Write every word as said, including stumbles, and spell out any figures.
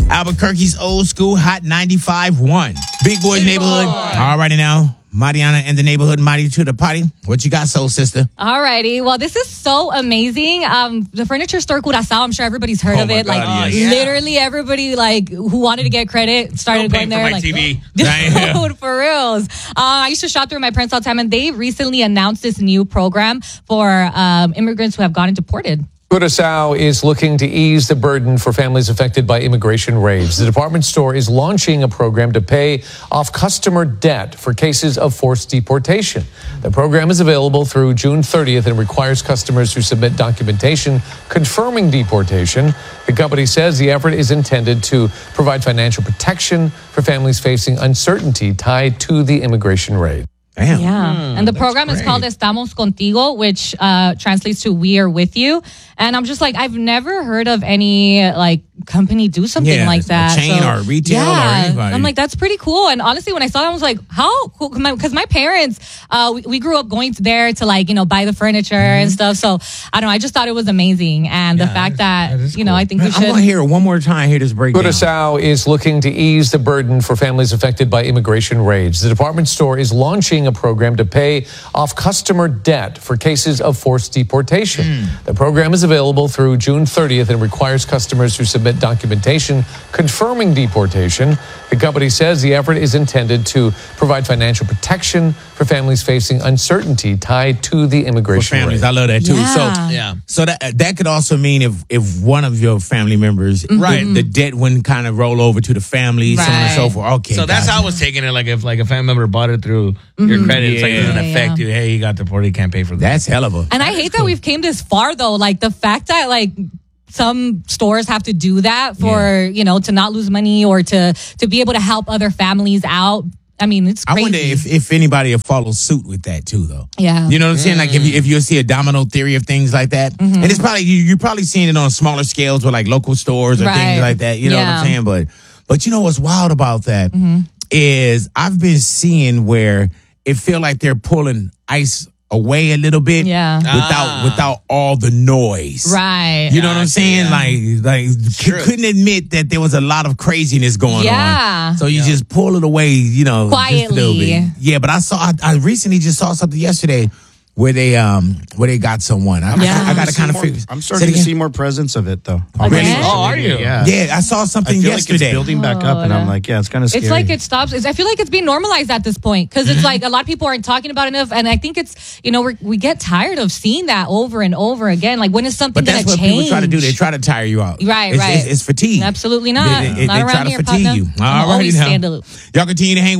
Albuquerque's old school hot ninety-five point one. Big Boys Neighborhood. All righty now. Mariana and the neighborhood, Mighty to the party. What you got, soul sister? Alrighty. Well, this is so amazing. Um, the furniture store Curaçao, I'm sure everybody's heard Oh of my it. God, like yes. literally everybody like who wanted to get credit started Still paying going there. for my like, T V. dude, for reals. Uh, I used to shop through my parents all the time, and they recently announced this new program for um, immigrants who have gotten deported. Curaçao is looking to ease the burden for families affected by immigration raids. The department store is launching a program to pay off customer debt for cases of forced deportation. The program is available through June thirtieth and requires customers to submit documentation confirming deportation. The company says the effort is intended to provide financial protection for families facing uncertainty tied to the immigration raid. Damn. Yeah. Mm, and the program great. is called Estamos Contigo, which uh, translates to We Are With You. And I'm just like, I've never heard of any like company do something Yeah, like that. a chain or retail or yeah. anybody. I'm like, that's pretty cool. And honestly, when I saw that, I was like, how cool? Because my, my parents, uh, we, we grew up going to there to like, you know, buy the furniture Mm-hmm. and stuff. So I don't know. I just thought it was amazing. And Yeah, the fact that that, is- that is you know, cool. I think we I'm should. going to hear it one more time. Hear this breakdown. Curaçao is looking to ease the burden for families affected by immigration raids. The department store is launching a program to pay off customer debt for cases of forced deportation. Mm. The program is available through June thirtieth and requires customers to submit documentation confirming deportation. The company says the effort is intended to provide financial protection for families facing uncertainty tied to the For immigration families, raid. I love that too. Yeah. So, Yeah. so that that could also mean if if one of your family members, Right. the, the debt wouldn't kind of roll over to the family, so on and so Right. forth. Okay, So that's gotcha. how I was taking it. Like if like a family member bought it through your credit, it's like it doesn't Yeah, affect yeah. you. Hey, you got deported, you can't pay for that. That's hell of a. And I hate that we've came this far though. Like the fact that like some stores have to do that for, you know, to not lose money or to to be able to help other families out. I mean, it's crazy. I wonder if, if anybody will follow suit with that too, though. Yeah. You know what I'm saying? Like if you if you see a domino theory of things like that, Mm-hmm. and it's probably you, you're probably seeing it on smaller scales with like local stores or Right. things like that. You know what I'm Yeah. saying? But but you know what's wild about that Mm-hmm. is I've been seeing where it feel like they're pulling ice away a little bit, Yeah. without Ah. without all the noise, Right. You know what I'm Gotcha, saying? yeah. Like, like c- True. couldn't admit that there was a lot of craziness going Yeah. on. So you just pull it away, you know, just a little Quietly. bit. Yeah, but I saw, I, I recently just saw something yesterday where they um where they got someone. I, Yeah. I, I got to See kind of more- figure. I'm Say starting it to again? see more presence of it, though. Again? Oh, are you? Yeah. Yeah, I saw I something feel like yesterday. it's building back up, and I'm like, yeah, it's kind of scary. It's like it stops. It's, I feel like it's being normalized at this point because it's like a lot of people aren't talking about it enough. And I think it's, you know, we're, we get tired of seeing that over and over again. Like, when is something But that's going to what change? people try to do. They try to tire you out. Right, it's, right. It's, it's fatigue. Absolutely not. They, they, Not they around try to here, fatigue partner. you. I'm All righty always now. stand aloof. Y'all continue to hang